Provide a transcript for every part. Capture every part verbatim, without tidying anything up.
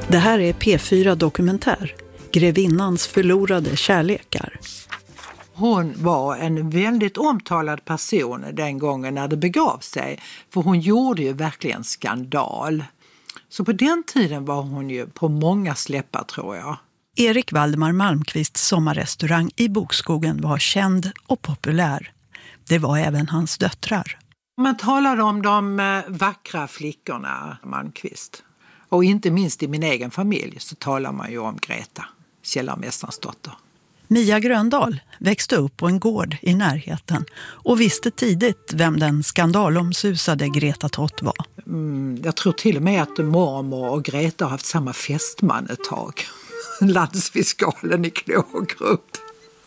Det här är P fyra Dokumentär, Grevinnans förlorade kärlekar. Hon var en väldigt omtalad person den gången när det begav sig. För hon gjorde ju verkligen skandal. Så på den tiden var hon ju på många släppar, tror jag. Erik Valdemar Malmqvists sommarrestaurang i Bokskogen var känd och populär. Det var även hans döttrar. Man talade om de vackra flickorna, Malmqvist. Och inte minst i min egen familj så talar man ju om Greta, källarmästarens dotter. Mia Gröndal växte upp på en gård i närheten och visste tidigt vem den skandalomsusade Greta Tott var. Mm, jag tror till och med att mormor och Greta har haft samma fästman ett tag. Landsfiskalen i Knågrupp.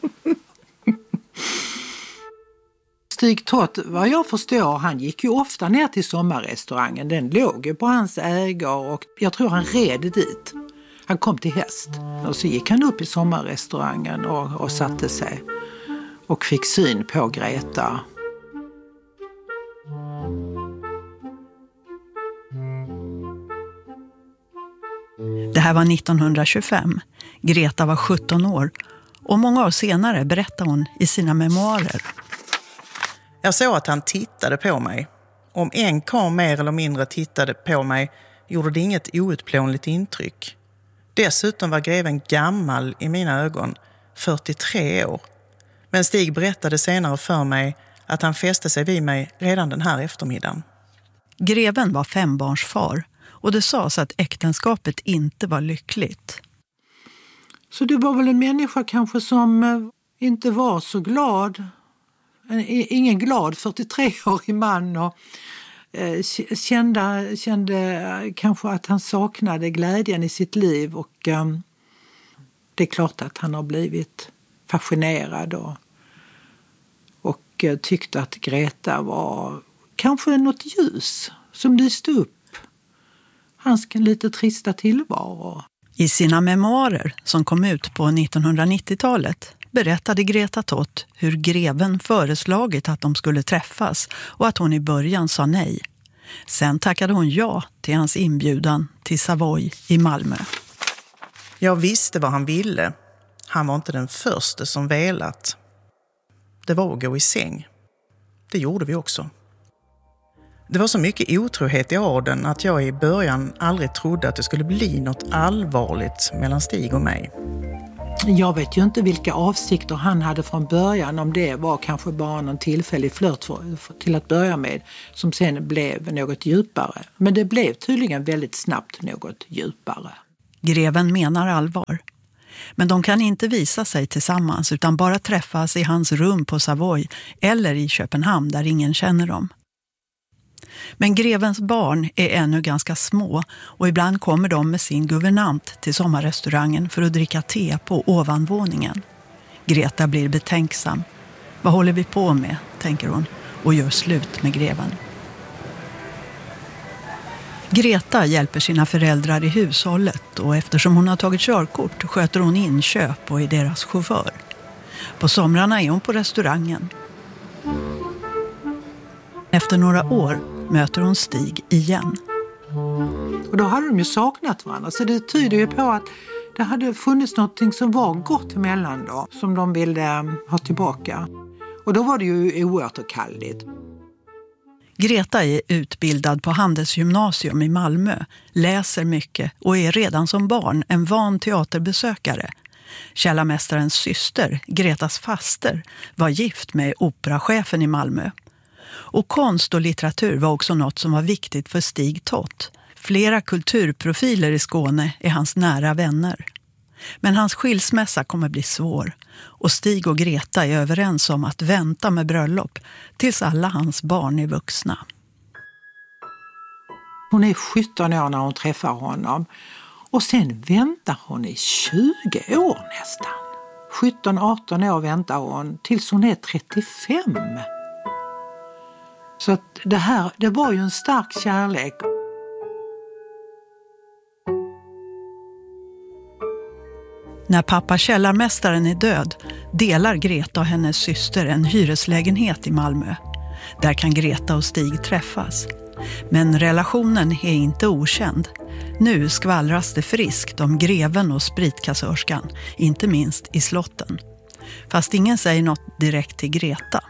Stig Tott, vad jag förstår, han gick ju ofta ner till sommarrestaurangen. Den låg ju på hans ägor och jag tror han red dit. Han kom till häst och så gick han upp i sommarrestaurangen och, och satte sig och fick syn på Greta. Det här var nittonhundratjugofem. Greta var sjutton år och många år senare berättar hon i sina memoarer. Jag såg att han tittade på mig. Om en karl mer eller mindre tittade på mig gjorde det inget outplånligt intryck. Dessutom var greven gammal i mina ögon, fyrtiotre år. Men Stig berättade senare för mig att han fäste sig vid mig redan den här eftermiddagen. Greven var fembarnsfar och det sades att äktenskapet inte var lyckligt. Så det var väl en människa kanske som inte var så glad. Ingen glad fyrtiotre-årig man och kände, kände kanske att han saknade glädjen i sitt liv och um, det är klart att han har blivit fascinerad och, och tyckte att Greta var kanske något ljus som lyste upp hans lite trista tillvaro. I sina memoarer som kom ut på nittonhundranittiotalet berättade Greta Tott hur greven föreslagit att de skulle träffas och att hon i början sa nej. Sen tackade hon ja till hans inbjudan till Savoy i Malmö. Jag visste vad han ville. Han var inte den första som velat. Det var att gå i säng. Det gjorde vi också. Det var så mycket otrohet i adeln att jag i början aldrig trodde att det skulle bli något allvarligt mellan Stig och mig. Jag vet ju inte vilka avsikter han hade från början, om det var kanske bara någon tillfällig flört för, för, till att börja med som sen blev något djupare. Men det blev tydligen väldigt snabbt något djupare. Greven menar allvar. Men de kan inte visa sig tillsammans utan bara träffas i hans rum på Savoy eller i Köpenhamn där ingen känner dem. Men grevens barn är ännu ganska små och ibland kommer de med sin guvernant till sommarrestaurangen för att dricka te på ovanvåningen. Greta blir betänksam. Vad håller vi på med, tänker hon, och gör slut med greven. Greta hjälper sina föräldrar i hushållet och eftersom hon har tagit körkort sköter hon inköp och är deras chaufför. På somrarna är hon på restaurangen. Efter några år möter hon Stig igen. Och då hade de ju saknat varandra. Så det tyder ju på att det hade funnits något som var gott emellan då. Som de ville ha tillbaka. Och då var det ju oåterkalligt. Greta är utbildad på Handelsgymnasium i Malmö. Läser mycket och är redan som barn en van teaterbesökare. Källarmästarens syster, Gretas faster, var gift med operachefen i Malmö. Och konst och litteratur var också något som var viktigt för Stig Tott. Flera kulturprofiler i Skåne är hans nära vänner. Men hans skilsmässa kommer bli svår och Stig och Greta är överens om att vänta med bröllop tills alla hans barn är vuxna. Hon är sjutton år när hon träffar honom och sen väntar hon i tjugo år nästan. sjutton arton år väntar hon tills hon är trettiofem. Så att det här, det var ju en stark kärlek. När pappa källarmästaren är död delar Greta och hennes syster en hyreslägenhet i Malmö. Där kan Greta och Stig träffas. Men relationen är inte okänd. Nu skvallras det friskt om greven och spritkassörskan, inte minst i slotten. Fast ingen säger något direkt till Greta.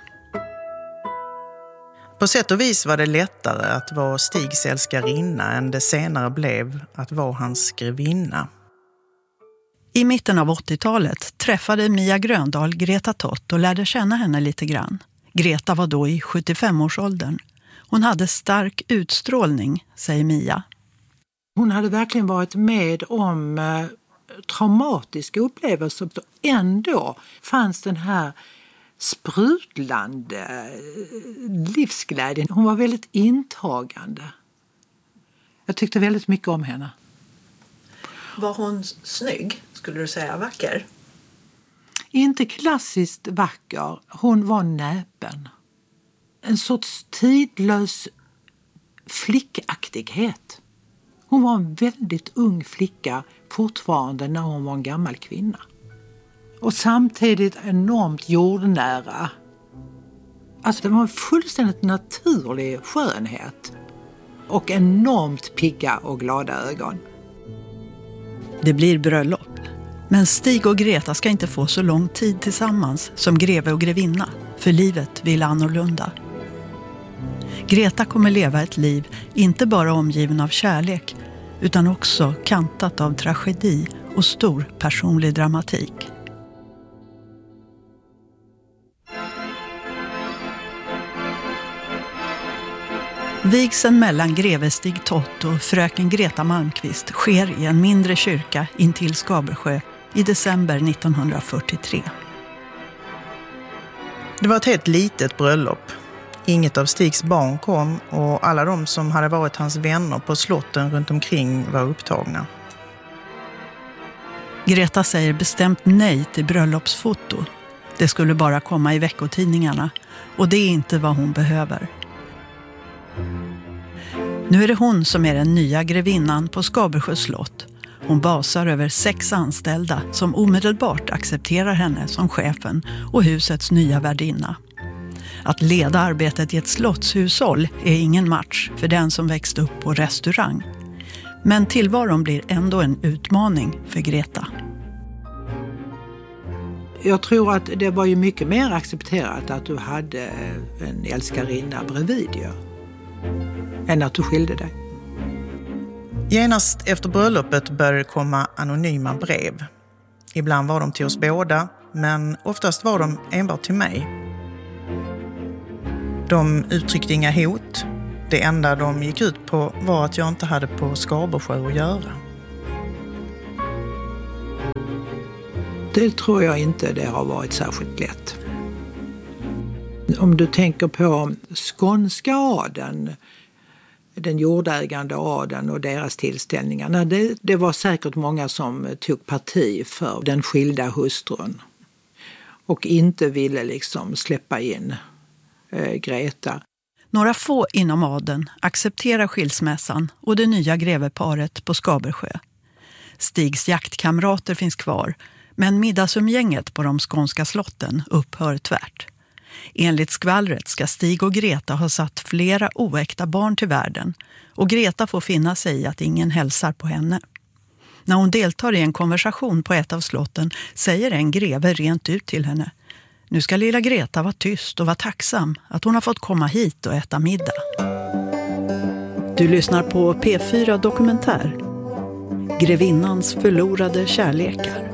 På sätt och vis var det lättare att vara Stigs älskarinna än det senare blev att vara hans grevinna. I mitten av åttiotalet träffade Mia Gröndahl Greta Tott och lärde känna henne lite grann. Greta var då i sjuttiofemårsåldern. Hon hade stark utstrålning, säger Mia. Hon hade verkligen varit med om eh, traumatiska upplevelser. Och ändå fanns den här sprudlande livsglädjen. Hon var väldigt intagande. Jag tyckte väldigt mycket om henne. Var hon snygg, skulle du säga, vacker? Inte klassiskt vacker. Hon var näpen. En sorts tidlös flickaktighet. Hon var en väldigt ung flicka fortfarande när hon var en gammal kvinna. Och samtidigt enormt jordnära. Alltså det var en fullständigt naturlig skönhet. Och enormt pigga och glada ögon. Det blir bröllop. Men Stig och Greta ska inte få så lång tid tillsammans som greve och grevinna. För livet vill annorlunda. Greta kommer leva ett liv inte bara omgiven av kärlek utan också kantat av tragedi och stor personlig dramatik. Vigseln mellan greve Stig Tott och fröken Greta Malmqvist sker i en mindre kyrka intill Skabersjö i december nittonhundrafyrtiotre. Det var ett helt litet bröllop. Inget av Stigs barn kom och alla de som hade varit hans vänner på slotten runt omkring var upptagna. Greta säger bestämt nej till bröllopsfoto. Det skulle bara komma i veckotidningarna och det är inte vad hon behöver. Nu är det hon som är den nya grevinnan på Skabersjö slott. Hon basar över sex anställda som omedelbart accepterar henne som chefen och husets nya värdinna. Att leda arbetet i ett slottshushåll är ingen match för den som växte upp på restaurang. Men tillvaron blir ändå en utmaning för Greta. Jag tror att det var ju mycket mer accepterat att du hade en älskarinna bredvid ju, än att du skilde dig. Genast efter bröllopet började det komma anonyma brev. Ibland var de till oss båda, men oftast var de enbart till mig. De uttryckte inga hot. Det enda de gick ut på var att jag inte hade på Skabersjö att göra. Det tror jag inte det har varit särskilt lätt. Om du tänker på skånska adeln, den jordägande adeln och deras tillställningar. Det, det var säkert många som tog parti för den skilda hustrun och inte ville liksom släppa in eh, Greta. Några få inom adeln accepterar skilsmässan och det nya greveparet på Skabersjö. Stigs jaktkamrater finns kvar, men middagsumgänget på de skånska slotten upphör tvärt. Enligt skvallret ska Stig och Greta ha satt flera oäkta barn till världen och Greta får finna sig i att ingen hälsar på henne. När hon deltar i en konversation på ett av slotten säger en greve rent ut till henne: nu ska lilla Greta vara tyst och vara tacksam att hon har fått komma hit och äta middag. Du lyssnar på P fyra Dokumentär. Grevinnans förlorade kärlekar.